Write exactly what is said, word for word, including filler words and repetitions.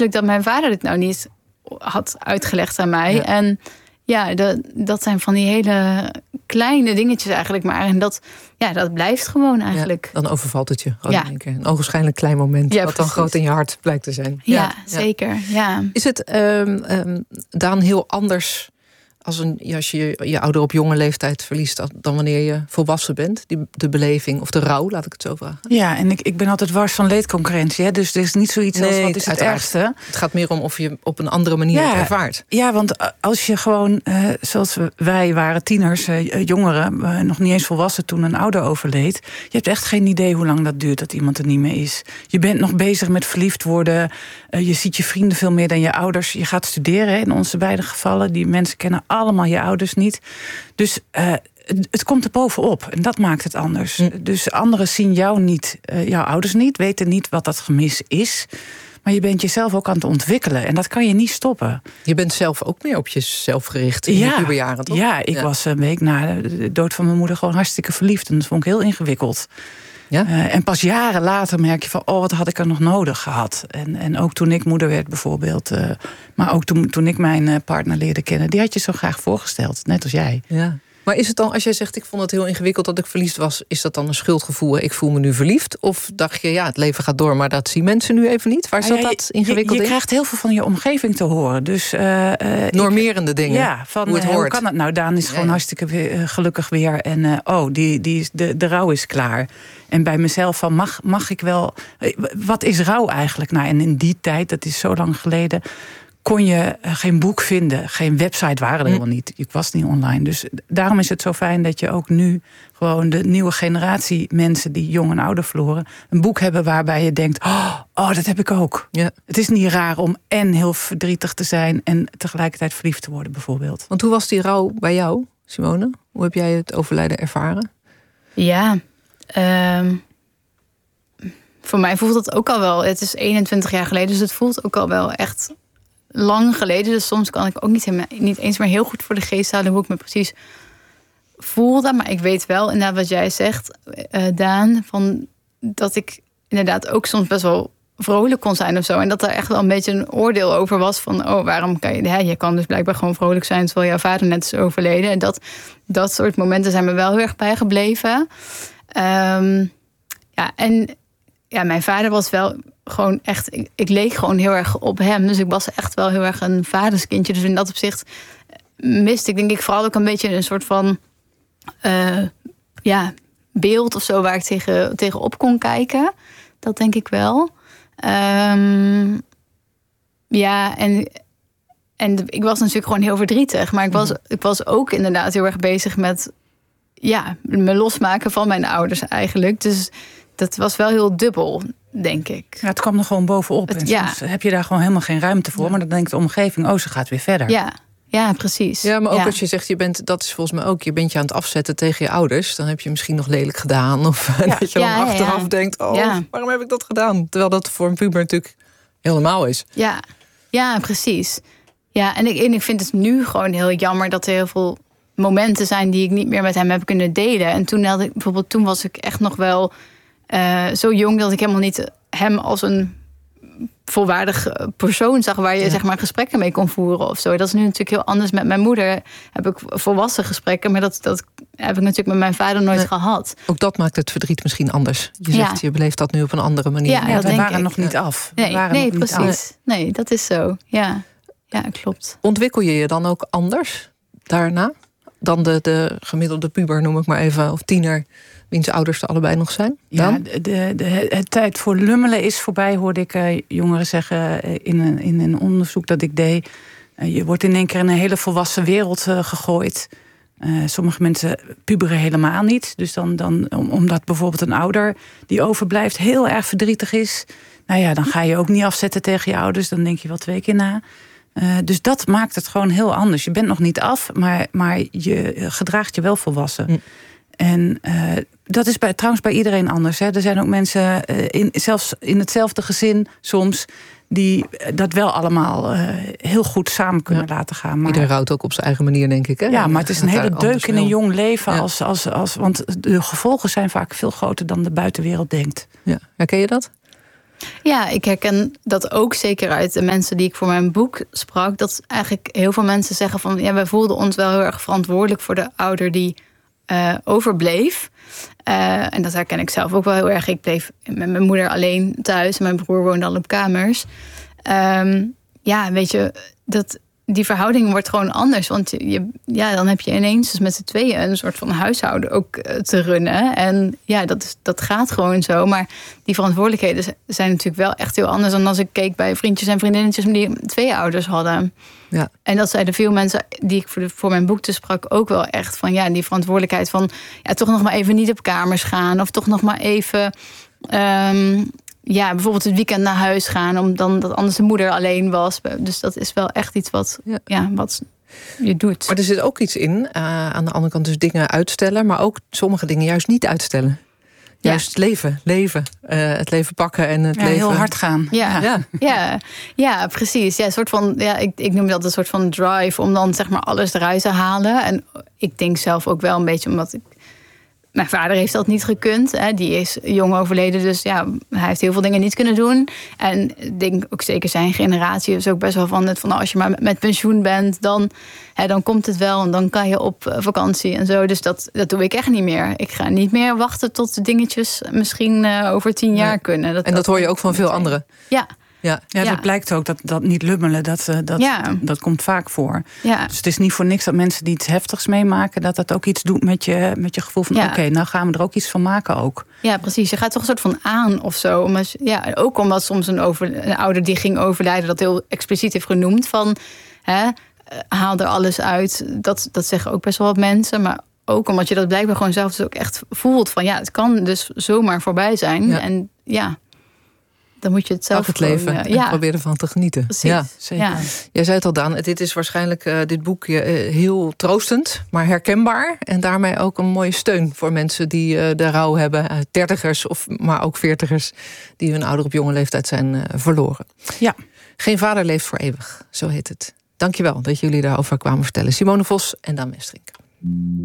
vreselijk dat mijn vader dit nou niet had uitgelegd aan mij. Ja. En ja, dat, dat zijn van die hele kleine dingetjes eigenlijk maar. En dat, ja, dat blijft gewoon eigenlijk. Ja, dan overvalt het je gewoon ja. in één keer. Een oogwaarschijnlijk klein moment, ja, wat dan groot in je hart blijkt te zijn. Ja, ja. zeker. Ja. Is het um, um, Daan heel anders als, een, als je je ouder op jonge leeftijd verliest dan wanneer je volwassen bent? Die, de beleving of de rouw, laat ik het zo vragen. Ja, en ik, ik ben altijd wars van leedconcurrentie. Hè? Dus er is niet zoiets nee, als wat is het ergste. Het gaat meer om of je op een andere manier ja, het ervaart. Ja, want als je gewoon, uh, zoals wij waren tieners, uh, jongeren, uh, nog niet eens volwassen toen een ouder overleed. Je hebt echt geen idee hoe lang dat duurt dat iemand er niet meer is. Je bent nog bezig met verliefd worden. Uh, je ziet je vrienden veel meer dan je ouders. Je gaat studeren, hè, in onze beide gevallen. Die mensen kennen allemaal je ouders niet. Dus uh, het, het komt er bovenop en dat maakt het anders. Hm. Dus anderen zien jou niet, uh, jouw ouders niet, weten niet wat dat gemis is. Maar je bent jezelf ook aan het ontwikkelen en dat kan je niet stoppen. Je bent zelf ook meer op jezelf gericht in ja, je puberjaren, toch? Ja, ik ja. was een week na de dood van mijn moeder gewoon hartstikke verliefd. En dat vond ik heel ingewikkeld. Ja? Uh, en pas jaren later merk je van, oh, wat had ik er nog nodig gehad. En, en ook toen ik moeder werd bijvoorbeeld. Uh, maar ook toen, toen ik mijn uh, partner leerde kennen. Die had je zo graag voorgesteld, net als jij. Ja. Maar is het dan, als jij zegt, ik vond het heel ingewikkeld dat ik verliefd was, is dat dan een schuldgevoel, ik voel me nu verliefd? Of dacht je, ja, het leven gaat door, maar dat zien mensen nu even niet? Waar zat ja, dat ingewikkeld je, je in? Je krijgt heel veel van je omgeving te horen. Dus, uh, uh, normerende ik, dingen, ja, van, hoe het uh, hoort. Hoe kan het nou? Daan is gewoon ja, ja. hartstikke weer, uh, gelukkig weer. En uh, oh, die, die is, de, de rouw is klaar. En bij mezelf van, mag, mag ik wel... Wat is rouw eigenlijk? Nou, en in die tijd, dat is zo lang geleden, kon je geen boek vinden. Geen website waren er helemaal niet. Ik was niet online. Dus daarom is het zo fijn dat je ook nu gewoon de nieuwe generatie mensen die jong en ouder verloren, een boek hebben waarbij je denkt, oh, oh dat heb ik ook. Ja. Het is niet raar om en heel verdrietig te zijn en tegelijkertijd verliefd te worden bijvoorbeeld. Want hoe was die rouw bij jou, Simone? Hoe heb jij het overlijden ervaren? Ja, um, voor mij voelt het ook al wel. Het is eenentwintig jaar geleden, dus het voelt ook al wel echt lang geleden. Dus soms kan ik ook niet, helemaal, niet eens meer heel goed voor de geest halen hoe ik me precies voelde. Maar ik weet wel inderdaad wat jij zegt, uh, Daan, van dat ik inderdaad ook soms best wel vrolijk kon zijn of zo. En dat er echt wel een beetje een oordeel over was van, oh, waarom kan je... Hè, je kan dus blijkbaar gewoon vrolijk zijn terwijl jouw vader net is overleden. En dat, dat soort momenten zijn me wel heel erg bijgebleven. Um, ja, en ja, mijn vader was wel gewoon echt... Ik, ik leek gewoon heel erg op hem. Dus ik was echt wel heel erg een vaderskindje. Dus in dat opzicht miste ik denk ik vooral ook een beetje een soort van Uh, ja, beeld of zo waar ik tegen, tegen op kon kijken. Dat denk ik wel. Um, ja, en, en ik was natuurlijk gewoon heel verdrietig. Maar ik was, ik was ook inderdaad heel erg bezig met ja, me losmaken van mijn ouders eigenlijk. Dus dat was wel heel dubbel, denk ik. Ja, het kwam er gewoon bovenop. Het, en ja. soms heb je daar gewoon helemaal geen ruimte voor. Ja. Maar dan denkt de omgeving, oh, ze gaat weer verder. Ja. Ja, precies. Ja, maar ook ja. als je zegt, je bent, dat is volgens mij ook, je bent je aan het afzetten tegen je ouders, dan heb je misschien nog lelijk gedaan. Of ja. dat je dan ja, achteraf ja. denkt, oh, ja. waarom heb ik dat gedaan? Terwijl dat voor een puber natuurlijk heel normaal is. Ja, ja precies. Ja, en ik, en ik vind het nu gewoon heel jammer dat er heel veel momenten zijn die ik niet meer met hem heb kunnen delen. En toen had ik bijvoorbeeld, toen was ik echt nog wel uh, zo jong dat ik helemaal niet hem als een volwaardig persoon zag waar je ja. zeg maar gesprekken mee kon voeren of zo. Dat is nu natuurlijk heel anders. Met mijn moeder heb ik volwassen gesprekken, maar dat, dat heb ik natuurlijk met mijn vader nooit nee. gehad. Ook dat maakt het verdriet misschien anders. Je zegt, ja. je beleeft dat nu op een andere manier. Ja, ja we waren ik. nog niet af. Nee, we waren nee nog precies. Niet af. Nee, dat is zo. Ja, ja klopt. Ontwikkel je je dan ook anders daarna dan de, de gemiddelde puber, noem ik maar even, of tiener, wiens ouders er allebei nog zijn? Dan? Ja, de, de, de, het tijd voor lummelen is voorbij, hoorde ik uh, jongeren zeggen uh, in, een, in een onderzoek dat ik deed. Uh, je wordt in één keer in een hele volwassen wereld uh, gegooid. Uh, sommige mensen puberen helemaal niet. Dus dan, dan om, omdat bijvoorbeeld een ouder die overblijft heel erg verdrietig is, nou ja, dan ga je ook niet afzetten tegen je ouders. Dan denk je wel twee keer na. Uh, dus dat maakt het gewoon heel anders. Je bent nog niet af, maar, maar je gedraagt je wel volwassen. Mm. En uh, dat is bij, trouwens bij iedereen anders. Hè. Er zijn ook mensen, uh, in, zelfs in hetzelfde gezin soms, die dat wel allemaal uh, heel goed samen kunnen ja. laten gaan. Maar iedereen rouwt ook op zijn eigen manier, denk ik. Hè? Ja, maar het is een hele deuk in een jong leven. Ja. Als, als, als, want de gevolgen zijn vaak veel groter dan de buitenwereld denkt. Ja. Herken je dat? Ja, ik herken dat ook zeker uit de mensen die ik voor mijn boek sprak. Dat eigenlijk heel veel mensen zeggen van... ja, wij voelden ons wel heel erg verantwoordelijk voor de ouder die uh, overbleef. Uh, en dat herken ik zelf ook wel heel erg. Ik bleef met mijn moeder alleen thuis en mijn broer woonde al op kamers. Um, ja, weet je, dat... die verhouding wordt gewoon anders. Want je, ja, dan heb je ineens dus met z'n tweeën een soort van huishouden ook te runnen. En ja, dat, is, dat gaat gewoon zo. Maar die verantwoordelijkheden zijn natuurlijk wel echt heel anders dan als ik keek bij vriendjes en vriendinnetjes die twee ouders hadden. Ja. En dat zeiden veel mensen die ik voor, de, voor mijn boek te sprak ook wel echt van ja, die verantwoordelijkheid van ja, toch nog maar even niet op kamers gaan. Of toch nog maar even... Um, ja, bijvoorbeeld het weekend naar huis gaan, omdat dan anders de moeder alleen was. Dus dat is wel echt iets wat, ja. Ja, wat je doet. Maar er zit ook iets in, uh, aan de andere kant dus dingen uitstellen, maar ook sommige dingen juist niet uitstellen. Juist ja. leven, leven. Uh, het leven pakken en het ja, leven... heel hard gaan. Ja, ja. ja. ja precies. Ja, een soort van, ja, ik, ik noem dat een soort van drive om dan zeg maar alles eruit te halen. En ik denk zelf ook wel een beetje omdat ik... Mijn vader heeft dat niet gekund. Hè. Die is jong overleden, dus ja, hij heeft heel veel dingen niet kunnen doen. En ik denk ook zeker zijn generatie is ook best wel van... Het, van als je maar met pensioen bent, dan, hè, dan komt het wel... en dan kan je op vakantie en zo. Dus dat, dat doe ik echt niet meer. Ik ga niet meer wachten tot de dingetjes misschien uh, over tien jaar kunnen. Dat, en dat, dat hoor je ook van veel anderen. Ja. Ja, ja, dat ja. blijkt ook, dat, dat niet lummelen, dat, dat, ja. dat komt vaak voor. Ja. Dus het is niet voor niks dat mensen die iets heftigs meemaken... dat dat ook iets doet met je, met je gevoel van... Ja. oké, okay, nou gaan we er ook iets van maken ook. Ja, precies. Je gaat toch een soort van aan of zo. Omdat, ja, ook omdat soms een, over, een ouder die ging overlijden... dat heel expliciet heeft genoemd van... Hè, haal er alles uit. Dat, dat zeggen ook best wel wat mensen, maar... ook omdat je dat blijkbaar gewoon zelf dus ook echt voelt... van ja, het kan dus zomaar voorbij zijn. Ja. En ja... dan moet je het zelf Pak het leven gewoon, uh, en ja. probeer ervan te genieten. Precies, ja, zeker. Ja. Jij zei het al, Daan, dit is waarschijnlijk uh, dit boekje uh, heel troostend, maar herkenbaar. En daarmee ook een mooie steun voor mensen die uh, de rouw hebben. Uh, dertigers, of, maar ook veertigers, die hun ouder op jonge leeftijd zijn uh, verloren. Ja. Geen vader leeft voor eeuwig, zo heet het. Dankjewel dat jullie daarover kwamen vertellen. Simone Vos en Daan Westerink.